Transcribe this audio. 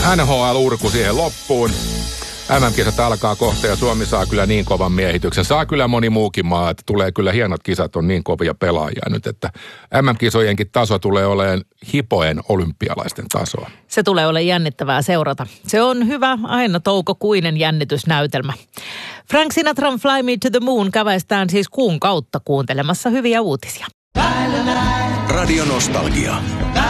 NHL-urku siihen loppuun. MM-kisat alkaa kohta ja Suomi saa kyllä niin kovan miehityksen. Saa kyllä moni muukin maa, että tulee kyllä hienot kisat, on niin kovia pelaajia nyt, että MM-kisojenkin taso tulee olemaan hipoen olympialaisten tasoa. Se tulee olemaan jännittävää seurata. Se on hyvä, aina toukokuinen jännitysnäytelmä. Frank Sinatran Fly Me to the Moon käväistään siis kuun kautta kuuntelemassa hyviä uutisia. Radio Nostalgia.